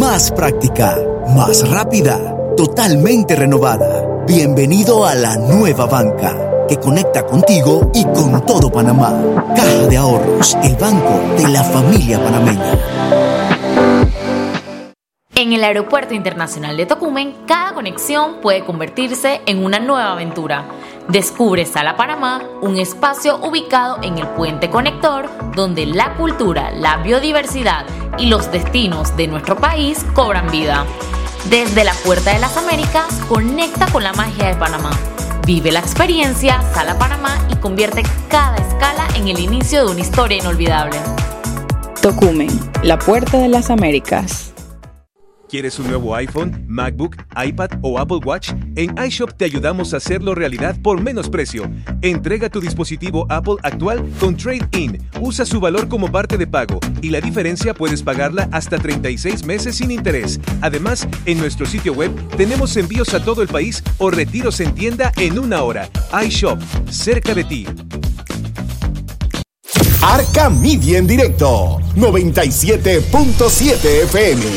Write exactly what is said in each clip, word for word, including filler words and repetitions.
más práctica, más rápida, totalmente renovada. Bienvenido a la nueva banca, que conecta contigo y con todo Panamá. Caja de Ahorros, el banco de la familia panameña. En el Aeropuerto Internacional de Tocumen, cada conexión puede convertirse en una nueva aventura. Descubre Sala Panamá, un espacio ubicado en el puente conector, donde la cultura, la biodiversidad y los destinos de nuestro país cobran vida. Desde la Puerta de las Américas, conecta con la magia de Panamá. Vive la experiencia Sala Panamá y convierte cada escala en el inicio de una historia inolvidable. Tocumen, la Puerta de las Américas. ¿Quieres un nuevo iPhone, MacBook, iPad o Apple Watch? En iShop te ayudamos a hacerlo realidad por menos precio. Entrega tu dispositivo Apple actual con Trade-in. Usa su valor como parte de pago y la diferencia puedes pagarla hasta treinta y seis meses sin interés. Además, en nuestro sitio web tenemos envíos a todo el país o retiros en tienda en una hora. iShop, cerca de ti. Arca Media en directo, noventa y siete punto siete F M.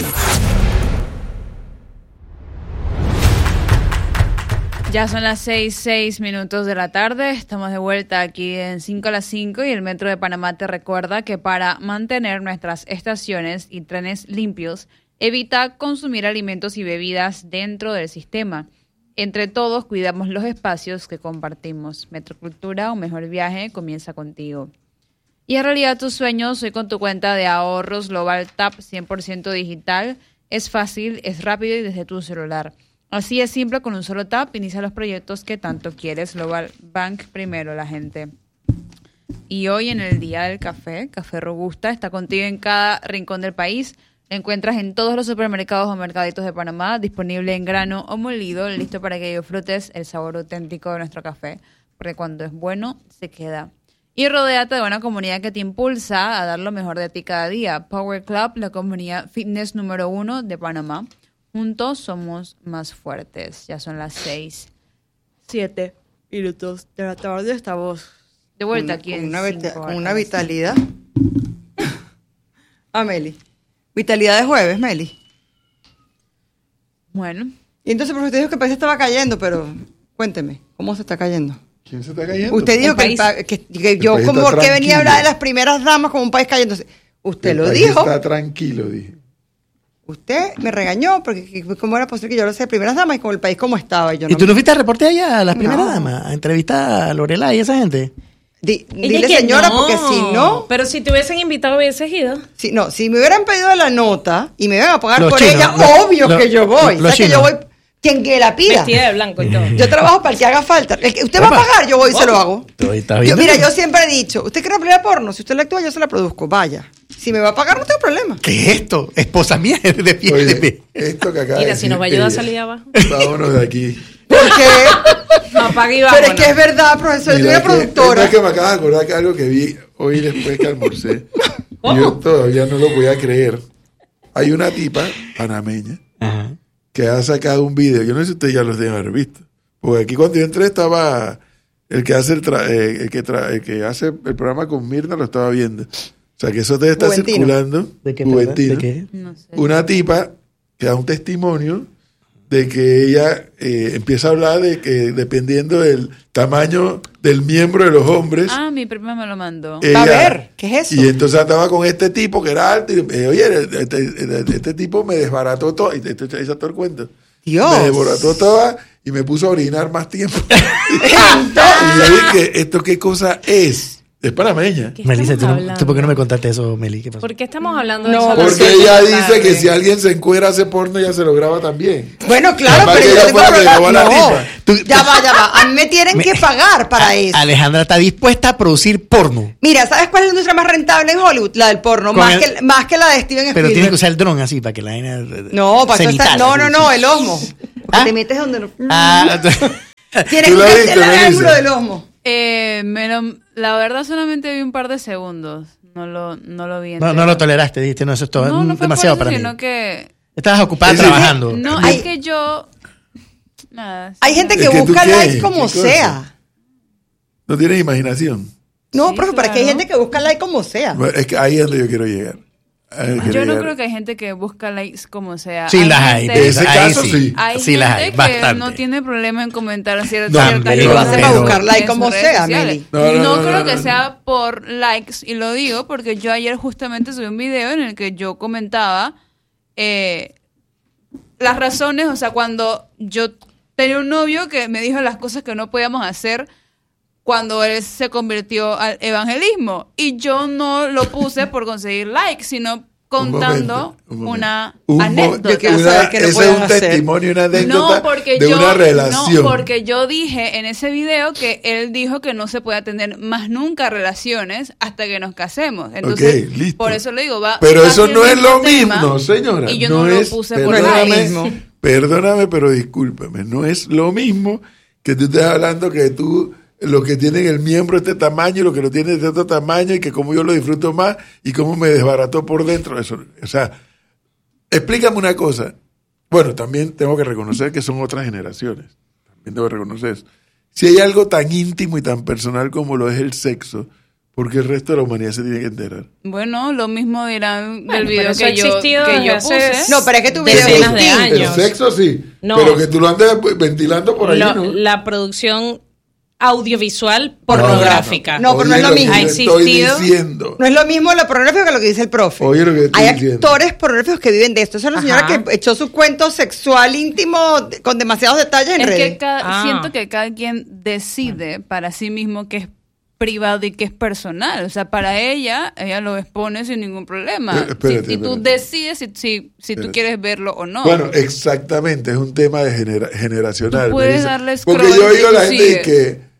Ya son las seis, seis minutos de la tarde, estamos de vuelta aquí en cinco a las cinco y el Metro de Panamá te recuerda que para mantener nuestras estaciones y trenes limpios, evita consumir alimentos y bebidas dentro del sistema. Entre todos cuidamos los espacios que compartimos. Metrocultura, un mejor viaje, comienza contigo. Y en realidad tus sueños hoy con tu cuenta de ahorros Global Tap cien por ciento digital. Es fácil, es rápido y desde tu celular. Así es simple, con un solo tap, inicia los proyectos que tanto quieres. Global Bank primero, la gente. Y hoy en el Día del Café, Café Robusta, está contigo en cada rincón del país. Lo encuentras en todos los supermercados o mercaditos de Panamá, disponible en grano o molido, listo para que disfrutes el sabor auténtico de nuestro café, porque cuando es bueno, se queda. Y rodéate de una comunidad que te impulsa a dar lo mejor de ti cada día. Power Club, la comunidad fitness número uno de Panamá. Juntos somos más fuertes. Ya son las seis, siete minutos de la tarde. Estamos de vuelta una, aquí en una, cinco vita, una vitalidad. Ah, Meli. Vitalidad de jueves, Meli. Bueno. Y entonces, pero usted dijo que el país estaba cayendo, pero cuénteme, ¿cómo se está cayendo? ¿Quién se está cayendo? Usted dijo que, el pa- que, que yo el como que venía a hablar de las primeras damas como un país cayéndose. Usted el lo país dijo. Está tranquilo, dije. Usted me regañó porque cómo era posible que yo hablase de primeras damas y con el país como estaba. Y, yo ¿Y no tú me... no fuiste a reportear allá a las primeras No. damas? A entrevistar a Lorela y esa gente. Di, dile señora, no. Porque si no... Pero si te hubiesen invitado, hubieses ido. Si, no, si me hubieran pedido la nota y me iban a pagar Los por chinos, ella, los, obvio los, que yo voy. los ¿Sabes que yo chinos. voy? Quien que la pida. Vestida de blanco y todo. Yo trabajo para el que haga falta. El que usted va a pagar, yo voy y se lo hago. Yo, mira, yo siempre he dicho, usted quiere una película porno, si usted la actúa, yo se la produzco, vaya. Si me va a pagar, no tengo problema. ¿Qué es esto? Esposa mía, de pie, Oye, de pie. Esto que acaba Mira, de si decir nos va a ayudar a ella, salir abajo. vámonos de aquí. Porque, Apaga y pero vámonos. es que es verdad, profesor, yo soy una que, productora. Es que me acabas de acordar que algo que vi hoy después que almorcé. Y yo todavía no lo podía creer. Hay una tipa panameña Ajá. que ha sacado un video. Yo no sé si ustedes ya los deben haber visto. Porque aquí cuando yo entré estaba el que hace el, tra- eh, el, que tra- el que hace el programa con Mirna, lo estaba viendo. O sea que eso debe estar Juventino. circulando. ¿De qué? Juventino. ¿De qué? No sé. Una tipa que da un testimonio de que ella eh, empieza a hablar de que dependiendo del tamaño del miembro de los hombres, Ah, mi prima me lo mandó. ella- A ver, ¿qué es eso? y entonces andaba con este tipo que era alto y eh, oye, este, este, este tipo me desbarató todo, y este, este, ese todo el cuento. Dios. Me desbarató toda y me puso a orinar más tiempo. Y yo dije, ¿esto qué cosa es? Es panameña. ¿Qué Melissa, ¿tú, estamos no- hablando? ¿tú por qué no me contaste eso, Meli? ¿Qué pasó? ¿Por qué estamos hablando de No, eso? a las Porque seis de ella la dice tarde? que si alguien se encuera hace porno, ella se lo graba también. Bueno, claro, Capaz pero que yo ella tengo fue la que problema. grabó a la No, tipa. Tú- ya va, ya va. A mí me tienen Me- que pagar para eso. Alejandra está dispuesta a producir porno. Mira, ¿sabes cuál es la industria más rentable en Hollywood? La del porno, Con más, el- que, más que la de Steven Pero tienes que Spielberg. usar el dron así para que la vaina. No, para eso está, cenital, no, así. no, no, el osmo. Porque ¿Ah? te metes donde no. Ah, Tienes ¿Tú que la viste, meter el Melissa? ángulo del osmo. Eh, me lo- la verdad solamente vi un par de segundos. No lo, no lo vi no, entero. no lo toleraste, dijiste, no, eso es todo. No, no fue demasiado por para eso, mí. sino que... Estabas ocupada Sí, sí. trabajando. No, Ay. es que yo... Nada. Hay gente que Es que tú busca qué, like como qué cosa. sea. No tienes imaginación. No, Sí, profe, pero es que hay claro. gente que busca like como sea. Bueno, es que ahí es donde yo quiero llegar. Ay, Yo no llegar. creo que hay gente que busca likes como sea. Sí, las hay. gente- En ese Ahí caso, sí. sí. Hay Sí, gente las hay, que bastante. no tiene problema en comentar cier- No, ciertas pero- Y lo hace cosas para pero- buscar like en sus como redes sea, sociales. Meli. No, no, No, no, creo no, que no. sea por likes, y lo digo porque yo ayer justamente subí un video en el que yo comentaba eh, las razones, o sea, cuando yo tenía un novio que me dijo las cosas que no podíamos hacer cuando él se convirtió al evangelismo, y yo no lo puse por conseguir likes, sino contando momento, un momento. una Un mo- anécdota. Yo quiero Una- saber qué no ese pueden es un hacer. testimonio, una anécdota No, porque de yo, una relación. no, porque yo dije en ese video que él dijo que no se puede tener más nunca relaciones hasta que nos casemos. Entonces, Ok, listo. por eso le digo, va. Pero va eso hacia no el es lo tema, mismo, señora. Y yo no, es, lo puse por perdóname, likes. perdóname, pero discúlpame. No es lo mismo que tú estés hablando que tú, lo que tienen el miembro de este tamaño y lo que lo tiene de otro tamaño, y que como yo lo disfruto más y cómo me desbarató por dentro. Eso, o sea, explícame una cosa. Bueno, también tengo que reconocer que son otras generaciones. También tengo que reconocer eso. Si hay algo tan íntimo y tan personal como lo es el sexo, ¿por qué el resto de la humanidad se tiene que enterar? Bueno, lo mismo dirán Bueno, del video pero eso que ha yo, existido que yo desde hace puse. No, pero es que tu video es decenas de distinto. años. El sexo sí, No. pero que tú lo andes ventilando por ahí, Lo- ¿no? La producción audiovisual pornográfica. No, pero no es lo Oye, mismo. que Ha yo estoy existido. diciendo. No es lo mismo lo pornográfico que lo que dice el profe. Oye, lo que estoy Hay diciendo. actores pornográficos que viven de esto. Esa es una señora Ajá. que echó su cuento sexual íntimo de- con demasiados detalles en Es redes. que cada- Ah. siento que cada quien decide para sí mismo qué es privado y qué es personal. O sea, para ella, ella lo expone sin ningún problema. Eh, espérate, Si- y tú espérate. decides si, si, si tú Espérate. quieres verlo o no. Bueno, exactamente, es un tema de genera- generacional. Tú puedes Melissa. darle Porque scroll yo oigo a la y tú gente sigues. que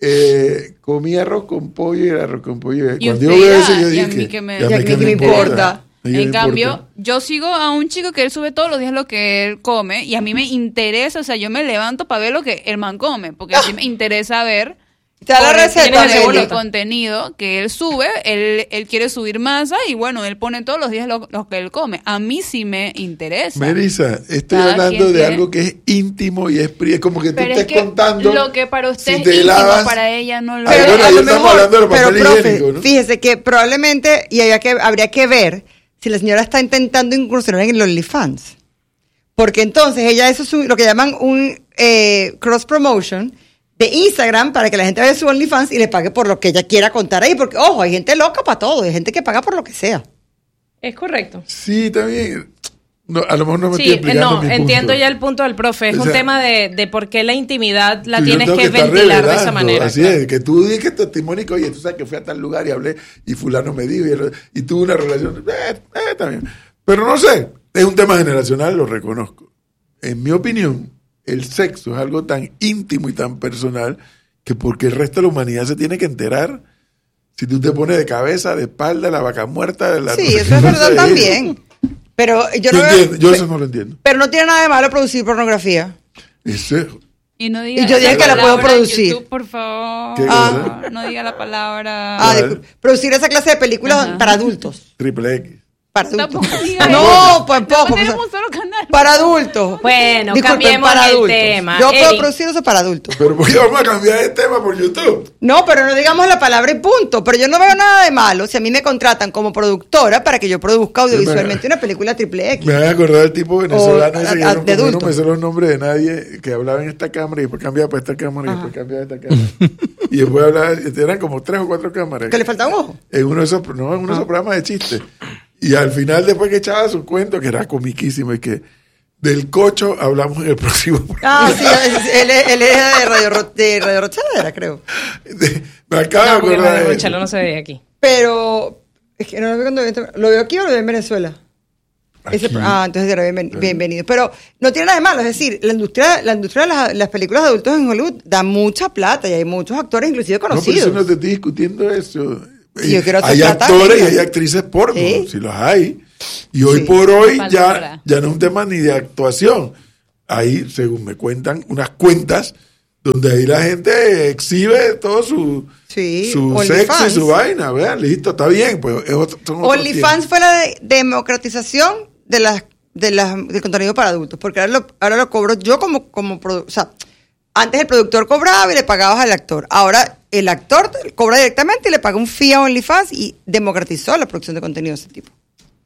eh, comía arroz con pollo y el arroz con pollo. Y Cuando usted yo veo dirá, eso, yo "Y a dije, mí que me- "¿Y a y a mí mí qué que me importa?" ¿A mí qué En me cambio, importa? yo sigo a un chico que él sube todos los días lo que él come, y a mí me interesa, o sea, yo me levanto para ver lo que el man come, porque a mí me interesa ver Te da la por el- receta, por el Meli. contenido que él sube. Él, él quiere subir masa y bueno, él pone todos los días lo, lo que él come. A mí sí me interesa. Melissa, estoy Cada hablando quien de tiene- algo que es íntimo y es, pri- es como que tú Pero estés es que contando. lo que para usted si es te íntimo, lavas- para ella no lo Ay, es. bueno, a ahí lo estamos mejor, hablando del pero papel profe, higiénico, ¿no? fíjese que probablemente, y habría que, habría que ver si la señora está intentando incursionar en el OnlyFans. Porque entonces ella eso es un- lo que llaman un eh, cross promotion de Instagram para que la gente vaya a su OnlyFans y le pague por lo que ella quiera contar ahí. Porque, ojo, hay gente loca para todo, hay gente que paga por lo que sea. Es correcto. Sí, también. No, a lo mejor no me Sí, estoy eh, explicando no, mi entiendo punto. ya el punto del profe. Es O un sea, tema de, de por qué la intimidad la Yo tienes tengo que, estar ventilar de esa revelando, manera. Así claro. es, que tú digas testimónico, oye, tú sabes que fui a tal lugar y hablé y fulano me dijo y, el- y tuve una relación. Eh, eh, también. Pero no sé, es un tema generacional, lo reconozco. En mi opinión, el sexo es algo tan íntimo y tan personal que porque el resto de la humanidad se tiene que enterar. Si tú te pones de cabeza, de espalda, la vaca muerta, de la Sí, no sé eso qué es cosa verdad es. también. Pero yo Yo, no veo- entiendo, yo eso no lo entiendo. pero no tiene nada de malo producir pornografía. Eso es- Y no diga Y yo dije esa que la puedo palabra en producir. YouTube, por favor. ¿Qué Ah. cosa? No diga la palabra. Ah, ¿Cuál? disculpe. Producir esa clase de películas Ajá. para adultos. triple X. Para adultos. Tampoco diga No, eso. pues poco. No pues, tenemos un solo canal. para adultos. Bueno, Disculpen, cambiemos para el adultos. tema. Yo puedo Eri. producir eso para adultos. Pero ¿por qué vamos a cambiar de tema por YouTube? No, pero no digamos la palabra y punto. Pero yo no veo nada de malo si a mí me contratan como productora para que yo produzca audiovisualmente una película triple X. Me voy a acordar del tipo venezolano O, ese que a- yo no, de yo no adulto. me sé los nombres de nadie, que hablaba en esta cámara y después cambiaba para esta cámara y después cambiaba a esta cámara. Y después hablaba, eran como tres o cuatro cámaras. Que le falta un ojo. En uno de esos, no, en uno de esos programas de chistes. Y al final, después que echaba su cuento, que era comiquísimo, y que del cocho hablamos en el próximo programa. Ah, sí, él, es- él es de Radio, Ro- de Radio Rochadera, creo. De- me acabo No, de porque acordar Radio de Rochelo eso. no se ve aquí. Pero es que no lo veo cuando lo veo aquí o lo veo en Venezuela. Ese- Aquí. ah, entonces era bienven- bienvenido. Pero no tiene nada de malo, es decir, la industria, la industria de las, las películas de adultos en Hollywood da mucha plata y hay muchos actores inclusive No, pero conocidos. eso no te estoy discutiendo eso. Sí, yo quiero hacer hay plata, actores y venga. hay actrices porno, Sí. si los hay. Y hoy Sí. por hoy Falta ya, ahora. ya no es un tema ni de actuación. Hay, según me cuentan, unas cuentas donde ahí la gente exhibe todo su, Sí, su OnlyFans. sexo y su vaina. Vean, listo, está bien. Pues es otro, son otros OnlyFans fue la de- democratización de las de las del contenido para adultos, porque ahora lo, ahora lo cobro yo como como produ- o sea, antes el productor cobraba y le pagabas al actor. Ahora el actor cobra directamente y le paga un fee a OnlyFans y democratizó la producción de contenido de ese tipo.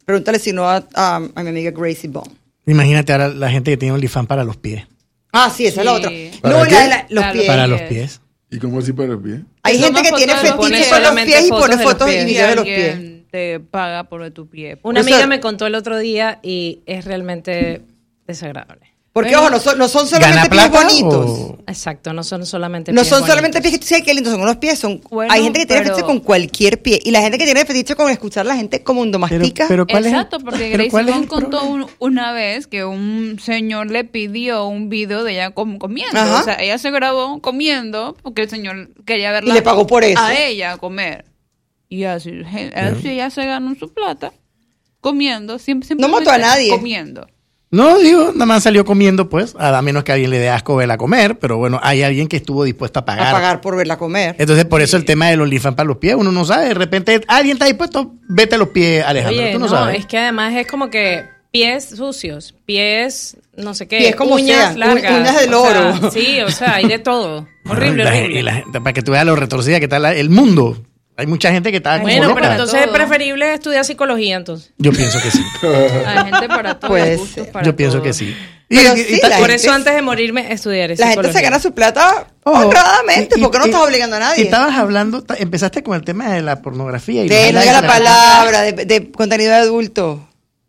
Pregúntale si no a, a, a mi amiga Gracie Bond. Imagínate ahora la gente que tiene OnlyFans para los pies. Ah, sí, esa Sí. es la otra. ¿Para No, qué? la de la- los Para pies. Para los pies. ¿Y cómo así para los pies? Hay Toma gente que fotos tiene de los fetiche pies. con los Solamente pies y fotos pone de los fotos y pies. videos de los pies. Alguien te paga por tu pie. Una Eso- amiga me contó el otro día y es realmente desagradable. Porque, Bueno, ojo, no son, no son ¿Gana solamente pies plata bonitos. o- Exacto, no son solamente No pies son solamente bonitos. pies que tú sabes qué lindos son unos pies, son Bueno, hay gente que tiene pero- fetiche con cualquier pie y la gente que tiene fetiche con escuchar a la gente como cuando Pero, mastica. pero ¿cuál Exacto, es el, porque pero Gracie cuál es Bond el contó problema? un- una vez que un señor le pidió un video de ella com- comiendo. Ajá. O sea, ella se grabó comiendo porque el señor quería verla Y le pagó por eso. a ella comer. Y así, así ella se ganó su plata comiendo. Siempre, No mató a simplemente nadie. Comiendo. No, digo, nada más salió comiendo, pues, a menos que a alguien le dé asco verla comer, pero bueno, hay alguien que estuvo dispuesto a pagar. a pagar por verla comer. Entonces, por eso el tema del OnlyFans para los pies, uno no sabe, de repente alguien está dispuesto, vete a los pies, Alejandro, Oye, tú no, no, sabes. es que además es como que pies sucios, pies, no sé qué, Pies como uñas sean, largas. u- uñas del o sea, oro. sí, o sea, hay de todo. Horrible, Y la gente- horrible. y la gente- para que tú veas lo retorcida que está la- el mundo. Hay mucha gente que está como Bueno, loca. pero entonces es todo. preferible estudiar psicología entonces. Yo pienso que sí. Hay gente para todo. Puede gustos ser. para Yo pienso todo. que sí. Pero Y- y- sí, y ta- la Por gente- eso antes de morirme estudiaré La gente psicología. se gana su plata Ojo, honradamente, y- porque no y- estás obligando a y nadie. estabas hablando, ta- empezaste con el tema de la pornografía. Y De los no likes diga de la palabra, de, de contenido de adulto.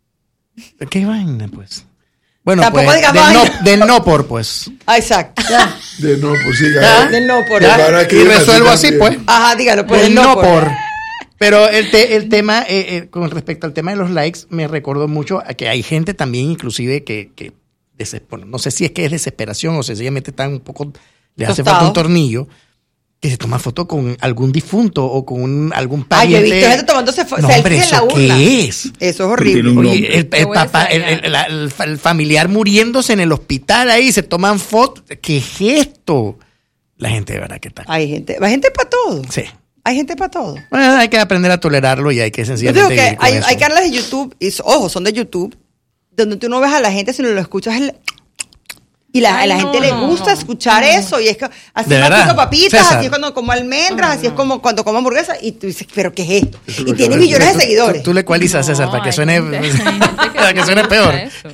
¿Qué vaina, pues? Bueno, Tampoco pues, digas del no, vaina. del no por, pues. Ah, exacto. De no, por si Ya. Del no por. Ya, Para que y digas resuelvo así así, pues. también. Ajá, dígalo, por Del el no por. Pero el, te- el tema, eh, eh, con respecto al tema de los likes, me recordó mucho a que hay gente también, inclusive, que, que deses- bueno, no sé si es que es desesperación o sencillamente están un poco, les hace Tostado. falta un tornillo, que se toma foto con algún difunto o con un, algún Ay, yo he pariente. visto gente tomándose fo- No, selfies hombre, en la ¿eso urna. qué es? Eso es Tiene horrible. un Oye, nombre. el, el Te voy a papá, el, extrañar. el- la- el fa- el familiar muriéndose en el hospital ahí, se toman fotos. ¿Qué es esto? La gente de verdad que está. Hay gente, hay gente para todo. Sí. Hay gente para todo. Bueno, hay que aprender a tolerarlo y hay que Yo sencillamente digo que vivir con hay, eso. hay canales de YouTube, y, ojo, son de YouTube, donde tú no ves a la gente, sino lo escuchas el... Y la, Ay, a la no, gente le no, gusta no. escuchar eso. Y es que así ¿De verdad? mastico papitas, César. así es cuando como almendras, así es como cuando como hamburguesas. Y tú dices, ¿pero qué es esto? Eso Y lo tiene acabas de millones de decir. seguidores. Tú, tú le ecualizas, César, para que hay suene, gente- hay gente para que le suene gusta peor. eso.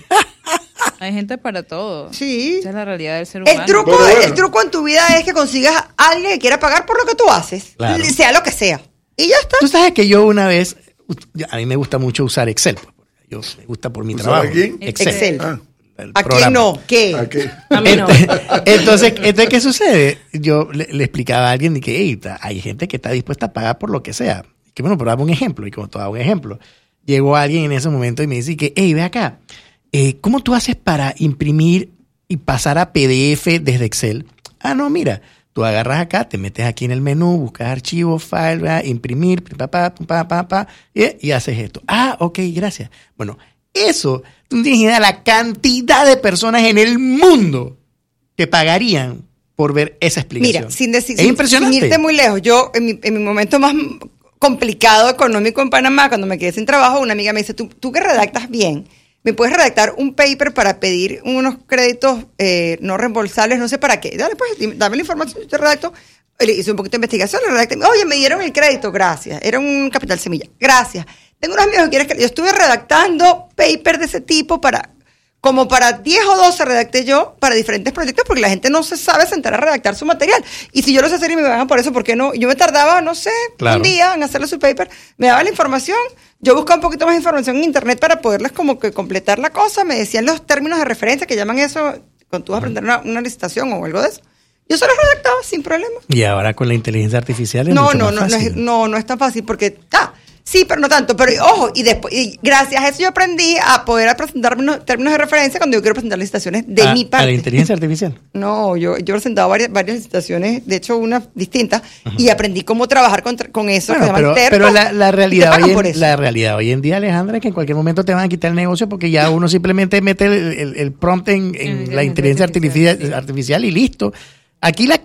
Hay gente para todo. Sí. Esa es la realidad del ser humano. El truco, Pero bueno. el truco en tu vida es que consigas a alguien que quiera pagar por lo que tú haces, Claro. sea lo que sea. Y ya está. Tú sabes que yo una vez, a mí me gusta mucho usar Excel. pues, Yo me gusta por mi ¿Usar trabajo. a quién? Excel. Excel. Ah, el ¿A quién programa. no? ¿Qué? ¿a qué? A mí no. Entonces, entonces, ¿qué sucede? Yo le, le explicaba a alguien de que "Ey, ta- hay gente que está dispuesta a pagar por lo que sea. Y que bueno, pero dame un ejemplo. Y como te hago un ejemplo, llegó alguien en ese momento y me dice que, hey, ve acá, eh, ¿cómo tú haces para imprimir y pasar a P D F desde Excel? Ah, no, mira, tú agarras acá, te metes aquí en el menú, buscas archivo, file, ¿verdad? Imprimir, pa, pa, pa, pa, pa, y, y haces esto. Ah, ok, gracias. Bueno, eso, tú no tienes idea de la cantidad de personas en el mundo que pagarían por ver esa explicación. Mira, sin decir, es sin- impresionante. sin irte muy lejos, yo en mi, en mi momento más complicado económico en Panamá, cuando me quedé sin trabajo, una amiga me dice, tú, tú que redactas bien, ¿me puedes redactar un paper para pedir unos créditos eh, no reembolsables? No sé para qué. Dale, pues, dime- dame la información, yo te redacto. Le hice un poquito de investigación, le redacté. Oye, me dieron el crédito, gracias. Era un capital semilla, gracias. Tengo unos amigos que quieren que... Yo estuve redactando paper de ese tipo para... Como para diez o doce redacté yo para diferentes proyectos porque la gente no se sabe sentar a redactar su material. Y si yo lo sé hacer y me pagan por eso, ¿por qué no? Yo me tardaba, no sé, Claro. un día en hacerle su paper. Me daba la información. Yo buscaba un poquito más información en internet para poderles como que completar la cosa. Me decían los términos de referencia que llaman eso cuando tú vas a aprender una, una licitación o algo de eso. Yo se los redactaba sin problema. Y ahora con la inteligencia artificial es No, mucho no, más no, no fácil. es, no, no es tan fácil porque, ah, sí, pero no tanto. Pero ojo, y después, y gracias a eso yo aprendí a poder presentar unos términos de referencia cuando yo quiero presentar licitaciones de a, mi parte. a la inteligencia artificial. No, yo, yo he presentado varias, varias licitaciones, de hecho unas distintas, y aprendí cómo trabajar con, con eso. Bueno, que se pero, llama Terpo, pero la, la y te realidad pagan hoy por en, eso. la realidad hoy en día, Alejandra, es que en cualquier momento te van a quitar el negocio porque ya uno simplemente mete el, el- el prompt en, en En la inteligencia inteligencia artificial, artificial, sí. artificial y listo. Aquí la